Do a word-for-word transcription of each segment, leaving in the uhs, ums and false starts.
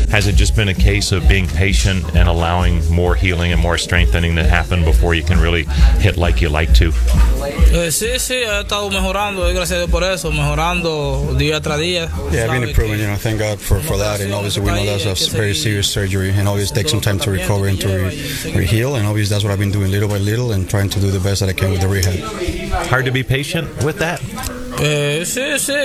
has it just been a case of being patient and allowing more healing and more strengthening to happen before you can really hit like you like to? Eh, sí, sí, he estado mejorando, gracias a Dios por eso, mejorando día tras día. Yeah, I've been improving, you know, thank God for, for that, and obviously we know that's a very serious surgery, and always takes some time to recover and to re, re heal, and obviously that's what I've been doing little by little and trying to do the best that I can with the rehab. Hard to be patient with that? Eh, sí, sí.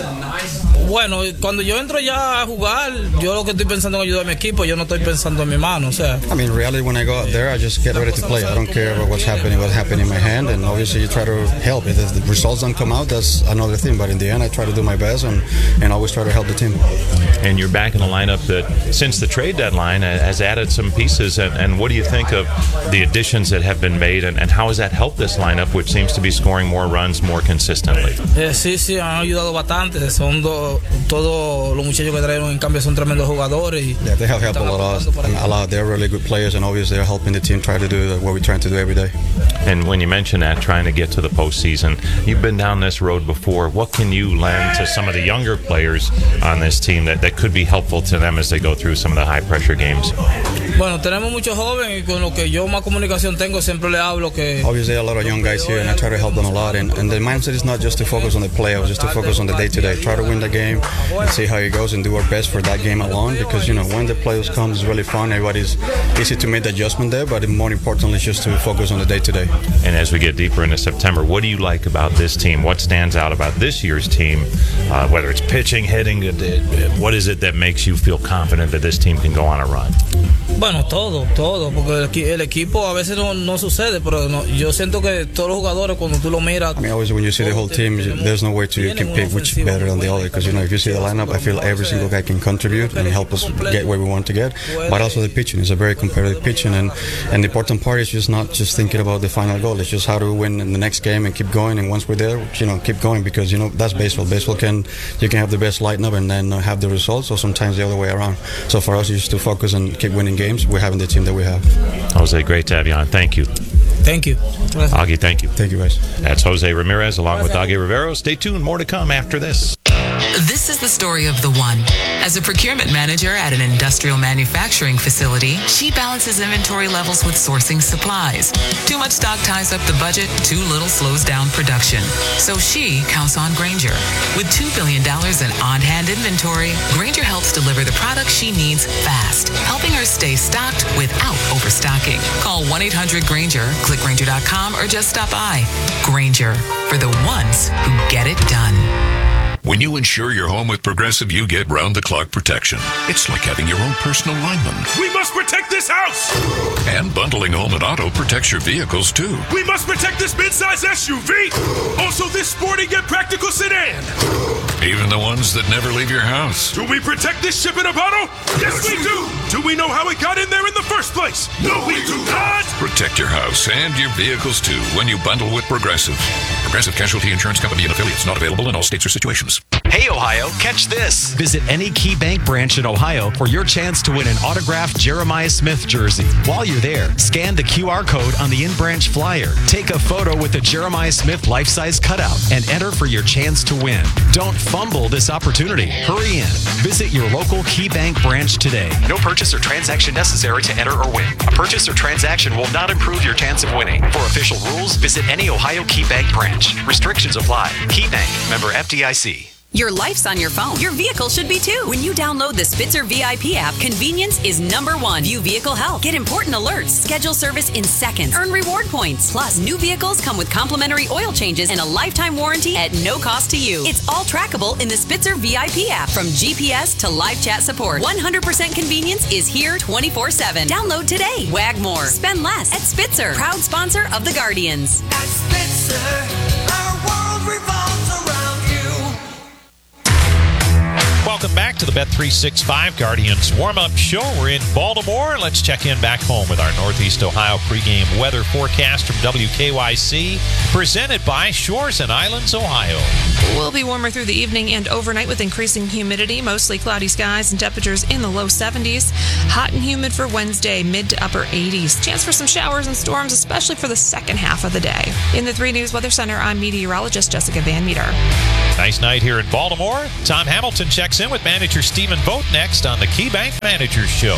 Bueno, cuando yo entro ya a jugar, yo lo que estoy pensando es ayudar a mi equipo, yo no estoy pensando en mi mano, o sea. I mean, really, when I go out there, I just get ready to play. I don't care about what's happening, what's happening in my hand, and obviously you try to help. If the results don't come out, that's another thing, but in the end, I try to do my best and, and always try to help the team. And you're back in a lineup that, since the trade deadline, has added some pieces, and, and what do you think of the additions that have been made, and, and how has that helped this lineup, which seems to be scoring more runs more consistently? Eh, sí, sí, han ayudado bastante. Son do, todos los muchachos que trajeron en cambio son tremendos jugadores. Y yeah, they have helped a lot. A lot. They're really good players, and obviously they're helping the team try to do what we're trying to do every day. And when you mention that, trying to get to the postseason, you've been down this road before. What can you lend to some of the younger players on this team that, that could be helpful to them as they go through some of the high-pressure games? Bueno, tenemos muchos jóvenes y con lo que yo más comunicación tengo siempre le hablo que... Obviously a lot of young guys here, and I try to help them a lot, and, and the mindset is not just to focus on the playoffs, just to focus on the day-to-day. Try to win the game and see how it goes and do our best for that game alone, because, you know, when the playoffs come, it's really fun. Everybody's easy to make the adjustment there, but more importantly, it's just to focus on the day-to-day. And as we get deeper into September, what do you like about this team? What stands out about this year's team, uh, whether it's pitching, hitting? What is it that makes you feel confident that this team can go on a run? Bueno, todo, todo, porque el, el equipo a veces no, no sucede, pero no, yo siento que todos los jugadores cuando tú lo miras... I mean, always when you see the whole team, there's no way to you can pick which is better than the other, because, you know, if you see the lineup, I feel every single guy can contribute and help us get where we want to get, but also the pitching is a very competitive pitching, and, and the important part is just not just thinking about the final goal, it's just how to win in the next game and keep going, and once we're there, you know, keep going, because, you know, that's baseball. Baseball can, you can have the best lineup and then have the results, or sometimes the other way around. So for us, it's just to focus and keep winning games. We're having the team that we have. Jose, great to have you on. Thank you. Thank you. Augie, thank you. Thank you, guys. That's Jose Ramirez along with Augie Rivero. Stay tuned. More to come after this. This is the story of the one. As a procurement manager at an industrial manufacturing facility, she balances inventory levels with sourcing supplies. Too much stock ties up the budget, too little slows down production. So she counts on Grainger. With two billion dollars in on-hand inventory, Grainger helps deliver the products she needs fast, helping her stay stocked without overstocking. Call one eight hundred Grainger, click Grainger dot com, or just stop by. Grainger, for the ones who get it done. When you insure your home with Progressive, you get round-the-clock protection. It's like having your own personal lineman. We must protect this house! And bundling home and auto protects your vehicles, too. We must protect this midsize S U V! Also this sporty yet practical sedan! Even the ones that never leave your house. Do we protect this ship in a bottle? Yes, we do! Do we know how it got in there in the first place? No, we do not! Protect your house and your vehicles, too, when you bundle with Progressive. Progressive Casualty Insurance Company and affiliates. Not available in all states or situations. Hey, Ohio, catch this. Visit any Key Bank branch in Ohio for your chance to win an autographed Jeremiah Smith jersey. While you're there, scan the Q R code on the in-branch flyer. Take a photo with the Jeremiah Smith life-size cutout and enter for your chance to win. Don't fumble this opportunity. Hurry in. Visit your local Key Bank branch today. No purchase or transaction necessary to enter or win. A purchase or transaction will not improve your chance of winning. For official rules, visit any Ohio Key Bank branch. Restrictions apply. Key Bank, member F D I C. Your life's on your phone. Your vehicle should be too. When you download the Spitzer V I P app, convenience is number one. View vehicle health. Get important alerts. Schedule service in seconds. Earn reward points. Plus, new vehicles come with complimentary oil changes and a lifetime warranty at no cost to you. It's all trackable in the Spitzer V I P app. From G P S to live chat support, one hundred percent convenience is here twenty-four seven. Download today. Wag more. Spend less at Spitzer. Proud sponsor of the Guardians. At Spitzer, our world revolves around. Welcome back to the Bet three sixty-five Guardians warm-up show. We're in Baltimore. Let's check in back home with our Northeast Ohio pregame weather forecast from W K Y C, presented by Shores and Islands, Ohio. We'll be warmer through the evening and overnight with increasing humidity, mostly cloudy skies and temperatures in the low seventies. Hot and humid for Wednesday, mid to upper eighties. Chance for some showers and storms, especially for the second half of the day. In the three News Weather Center, I'm meteorologist Jessica Van Meter. Nice night here in Baltimore. Tom Hamilton checks in with procurement manager Stephen Vogt next on the KeyBank Managers Show.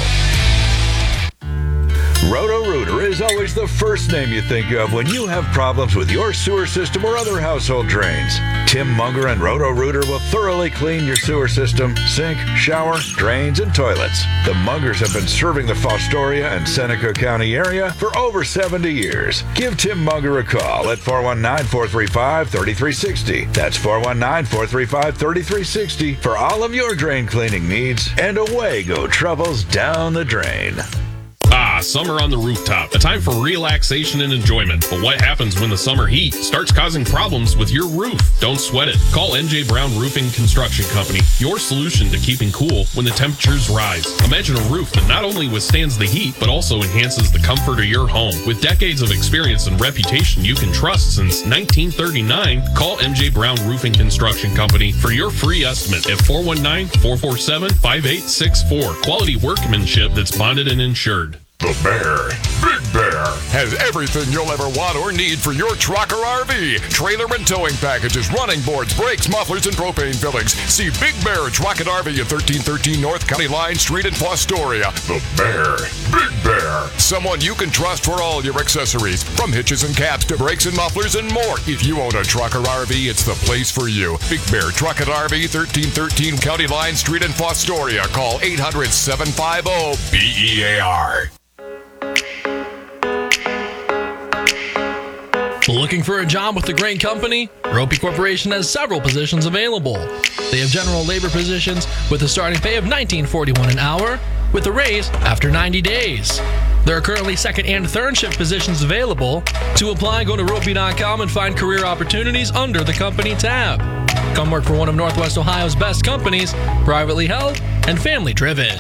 Roto-Rooter is always the first name you think of when you have problems with your sewer system or other household drains. Tim Munger and Roto-Rooter will thoroughly clean your sewer system, sink, shower, drains, and toilets. The Mungers have been serving the Fostoria and Seneca County area for over seventy years. Give Tim Munger a call at four one nine, four three five, three three six zero. That's four one nine, four three five, three three six zero for all of your drain cleaning needs, and away go troubles down the drain. Ah, summer on the rooftop. A time for relaxation and enjoyment. But what happens when the summer heat starts causing problems with your roof? Don't sweat it. Call M J Brown Roofing Construction Company. Your solution to keeping cool when the temperatures rise. Imagine a roof that not only withstands the heat, but also enhances the comfort of your home. With decades of experience and reputation you can trust since nineteen thirty-nine, call M J Brown Roofing Construction Company for your free estimate at four one nine, four four seven, five eight six four. Quality workmanship that's bonded and insured. The Bear, Big Bear, has everything you'll ever want or need for your truck or R V. Trailer and towing packages, running boards, brakes, mufflers, and propane fillings. See Big Bear Truck and R V at thirteen thirteen North County Line Street in Fostoria. The Bear, Big Bear. Someone you can trust for all your accessories, from hitches and caps to brakes and mufflers and more. If you own a truck or R V, it's the place for you. Big Bear Truck and R V, thirteen thirteen County Line Street in Fostoria. Call eight hundred, seven five zero, B E A R. Looking for a job with a great company? Ropey Corporation has several positions available. They have general labor positions with a starting pay of nineteen forty-one an hour, with a raise after ninety days. There are currently second and third shift positions available. To apply, go to ropey dot com and find career opportunities under the company tab. Come work for one of Northwest Ohio's best companies, privately held and family driven.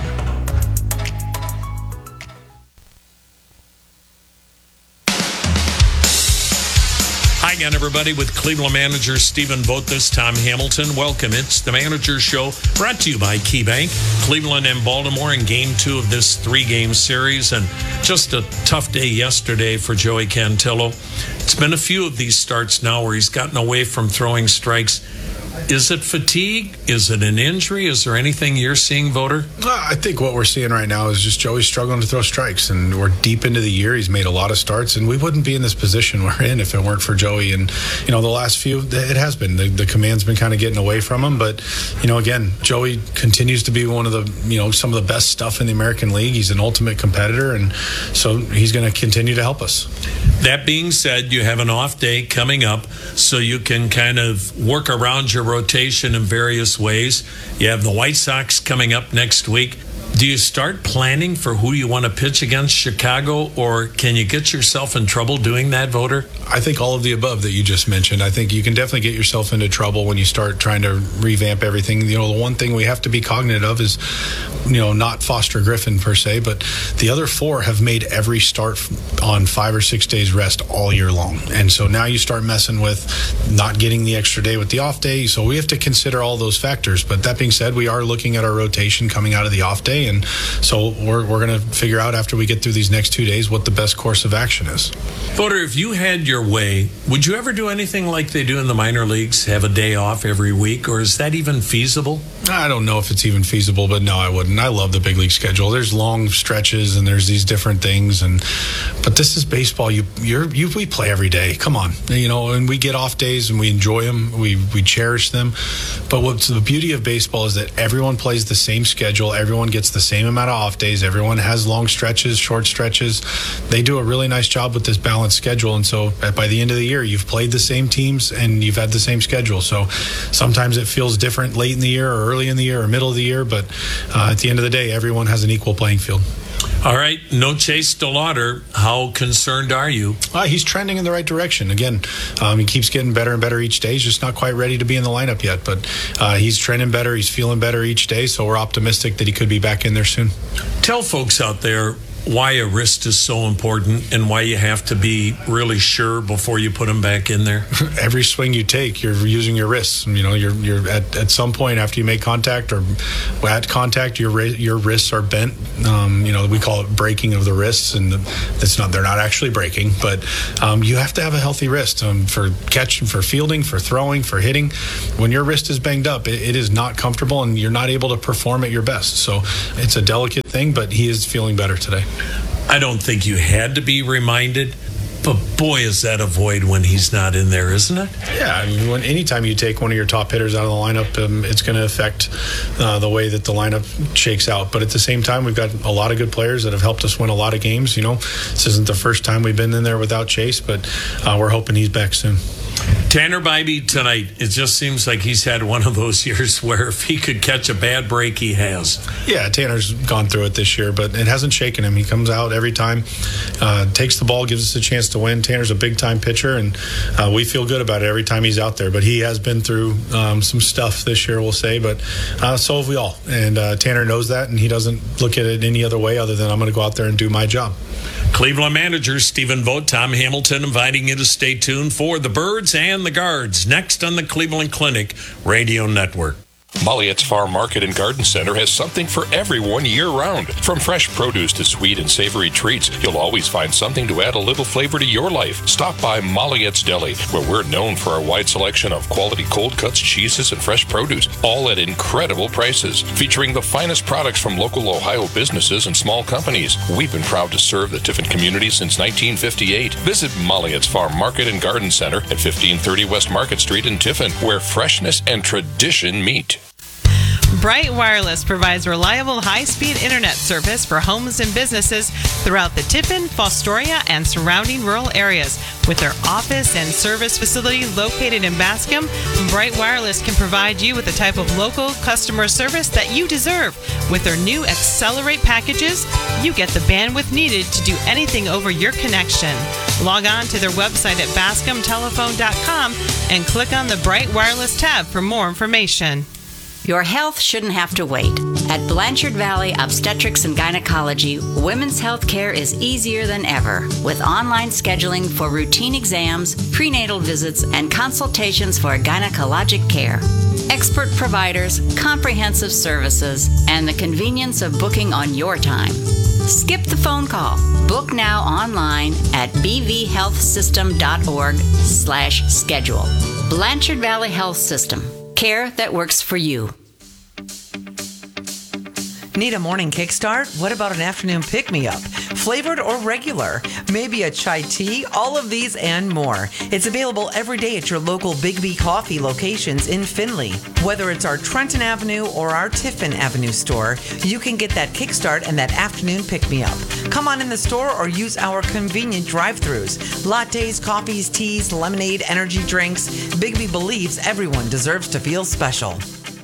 Hi again, everybody, with Cleveland manager Stephen Vogt. This Tom Hamilton. Welcome. It's the Manager's Show, brought to you by KeyBank. Cleveland and Baltimore in game two of this three-game series, and just a tough day yesterday for Joey Cantillo. It's been a few of these starts now where he's gotten away from throwing strikes. Is it fatigue? Is it an injury? Is there anything you're seeing, Voter? I think what we're seeing right now is just Joey struggling to throw strikes, and we're deep into the year. He's made a lot of starts, and we wouldn't be in this position we're in if it weren't for Joey. And, you know, the last few, it has been. The, the command's been kind of getting away from him, but, you know, again, Joey continues to be one of the, you know, some of the best stuff in the American League. He's an ultimate competitor, and so he's going to continue to help us. That being said, you have an off day coming up, so you can kind of work around your rotation in various ways. You have the White Sox coming up next week. Do you start planning for who you want to pitch against Chicago, or can you get yourself in trouble doing that, Voter? I think all of the above that you just mentioned. I think you can definitely get yourself into trouble when you start trying to revamp everything. You know, the one thing we have to be cognizant of is, you know, not Foster Griffin per se, but the other four have made every start on five or six days rest all year long. And so now you start messing with not getting the extra day with the off day. So we have to consider all those factors. But that being said, we are looking at our rotation coming out of the off day. And so we're, we're going to figure out after we get through these next two days what the best course of action is. Voter, if you had your way, would you ever do anything like they do in the minor leagues, have a day off every week, or is that even feasible? I don't know if it's even feasible, but no, I wouldn't. I love the big league schedule. There's long stretches and there's these different things, and but this is baseball. You you're you we play every day. Come on, you know, and we get off days and we enjoy them. We we cherish them. But what's the beauty of baseball is that everyone plays the same schedule. Everyone gets the same amount of off days. Everyone has long stretches, short stretches. They do a really nice job with this balanced schedule, and so by the end of the year, you've played the same teams and you've had the same schedule. So sometimes it feels different late in the year or early in the year or middle of the year, but uh, at the end of the day, everyone has an equal playing field. All right, no Chase DeLauder. How concerned are you? Uh, he's trending in the right direction. Again, um, he keeps getting better and better each day. He's just not quite ready to be in the lineup yet, but uh, he's trending better. He's feeling better each day, so we're optimistic that he could be back in there soon. Tell folks out there, why a wrist is so important and why you have to be really sure before you put them back in there? Every swing you take, you're using your wrists. You know, you're you're at, at some point after you make contact or at contact, your your wrists are bent. Um, you know, we call it breaking of the wrists, and it's not they're not actually breaking, but um, you have to have a healthy wrist um, for catching, for fielding, for throwing, for hitting. When your wrist is banged up, it, it is not comfortable, and you're not able to perform at your best. So it's a delicate thing, but he is feeling better today. I don't think you had to be reminded, but boy, is that a void when he's not in there, isn't it? Yeah, I mean, when anytime you take one of your top hitters out of the lineup, um, it's going to affect uh, the way that the lineup shakes out. But at the same time, we've got a lot of good players that have helped us win a lot of games. You know, this isn't the first time we've been in there without Chase, but uh, we're hoping he's back soon. Tanner Bibee tonight, it just seems like he's had one of those years where if he could catch a bad break, he has. Yeah, Tanner's gone through it this year, but it hasn't shaken him. He comes out every time, uh, takes the ball, gives us a chance to win. Tanner's a big-time pitcher, and uh, we feel good about it every time he's out there. But he has been through um, some stuff this year, we'll say, but uh, so have we all. And uh, Tanner knows that, and he doesn't look at it any other way other than I'm going to go out there and do my job. Cleveland manager Stephen Vogt, Tom Hamilton, inviting you to stay tuned for the Birds and the Guards next on the Cleveland Clinic Radio Network. Molliette's Farm Market and Garden Center has something for everyone year-round. From fresh produce to sweet and savory treats, you'll always find something to add a little flavor to your life. Stop by Molliette's Deli, where we're known for our wide selection of quality cold cuts, cheeses, and fresh produce, all at incredible prices. Featuring the finest products from local Ohio businesses and small companies. We've been proud to serve the Tiffin community since nineteen fifty-eight. Visit Molliette's Farm Market and Garden Center at fifteen thirty West Market Street in Tiffin, where freshness and tradition meet. Bright Wireless provides reliable high-speed internet service for homes and businesses throughout the Tiffin, Fostoria, and surrounding rural areas. With their office and service facility located in Bascom, Bright Wireless can provide you with the type of local customer service that you deserve. With their new Accelerate packages, you get the bandwidth needed to do anything over your connection. Log on to their website at bascom telephone dot com and click on the Bright Wireless tab for more information. Your health shouldn't have to wait. At Blanchard Valley Obstetrics and Gynecology, women's health care is easier than ever, with online scheduling for routine exams, prenatal visits, and consultations for gynecologic care. Expert providers, comprehensive services, and the convenience of booking on your time. Skip the phone call. Book now online at b v health system dot org slash schedule. Blanchard Valley Health System. Care that works for you. Need a morning kickstart? What about an afternoon pick-me-up? Flavored or regular? Maybe a chai tea? All of these and more. It's available every day at your local Big-B Coffee locations in Findlay. Whether it's our Trenton Avenue or our Tiffin Avenue store, you can get that kickstart and that afternoon pick-me-up. Come on in the store or use our convenient drive-thrus. Lattes, coffees, teas, lemonade, energy drinks. Big-B believes everyone deserves to feel special.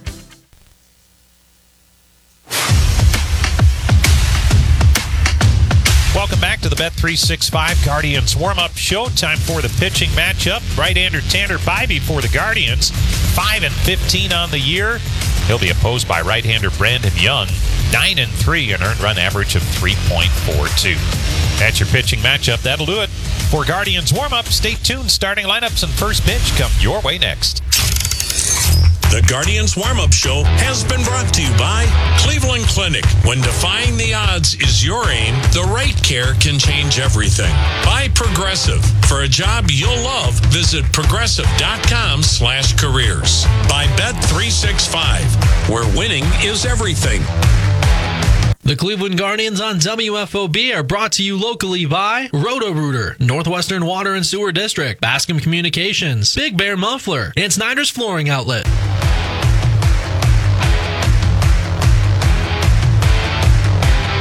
Welcome back to the Bet three sixty-five Guardians warm-up show. Time for the pitching matchup. Right-hander Tanner Bibee for the Guardians. five and fifteen on the year. He'll be opposed by right-hander Brandon Young. nine and three, an earned run average of three point four two. That's your pitching matchup. That'll do it for Guardians warm-up. Stay tuned. Starting lineups and first pitch come your way next. The Guardians Warm-Up Show has been brought to you by Cleveland Clinic. When defying the odds is your aim, the right care can change everything. By Progressive. For a job you'll love, visit progressive.com slash careers. By Bet three sixty-five, where winning is everything. The Cleveland Guardians on W F O B are brought to you locally by Roto-Rooter, Northwestern Water and Sewer District, Bascom Communications, Big Bear Muffler, and Snyder's Flooring Outlet.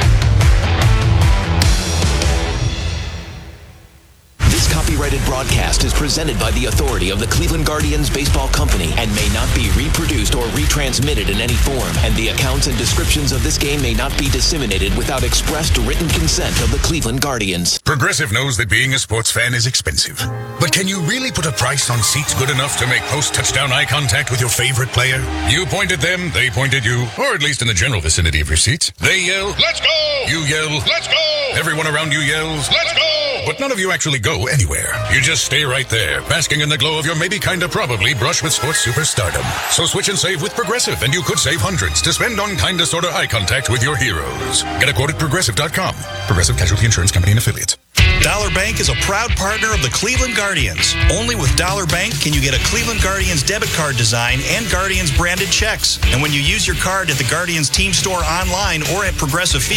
Copyrighted broadcast broadcast is presented by the authority of the Cleveland Guardians Baseball Company and may not be reproduced or retransmitted in any form, and the accounts and descriptions of this game may not be disseminated without expressed written consent of the Cleveland Guardians. Progressive knows that being a sports fan is expensive. But can you really put a price on seats good enough to make post-touchdown eye contact with your favorite player? You point at them, they point at you, or at least in the general vicinity of your seats. They yell, "Let's go!" You yell, "Let's go!" Everyone around you yells, "Let's go!" But none of you actually go anywhere. You just stay right there, basking in the glow of your maybe kinda probably brush with sports superstardom. So switch and save with Progressive, and you could save hundreds to spend on kinda sorta eye contact with your heroes. Get a quote at progressive dot com. Progressive Casualty Insurance Company and Affiliates. Dollar Bank is a proud partner of the Cleveland Guardians. Only with Dollar Bank can you get a Cleveland Guardians debit card design and Guardians branded checks. And when you use your card at the Guardians team store online or at Progressive